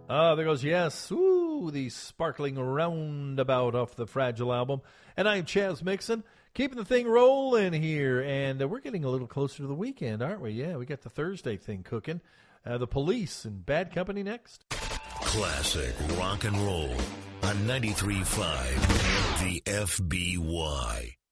There goes Yes. Ooh, the sparkling roundabout off the Fragile album. And I'm Chaz Mixon, keeping the thing rolling here. And we're getting a little closer to the weekend, aren't we? Yeah, we got the Thursday thing cooking. The Police and Bad Company next. Classic rock and roll on 93.5 The FBY.